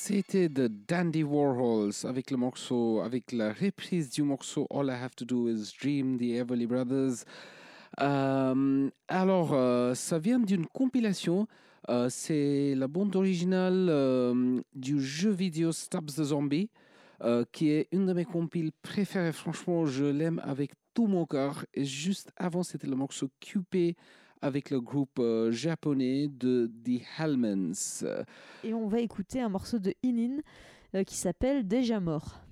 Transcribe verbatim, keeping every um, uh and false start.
C'était The Dandy Warhols avec le morceau, avec la reprise du morceau All I Have to Do Is Dream des Everly Brothers. Euh, alors, euh, ça vient d'une compilation. Euh, c'est la bande originale euh, du jeu vidéo Stabs the Zombie, euh, qui est une de mes compiles préférées. Franchement, je l'aime avec tout mon cœur. Et juste avant, c'était le morceau Cupé avec le groupe euh, japonais de The Hellmans. Et on va écouter un morceau de Inin euh, qui s'appelle Déjà mort.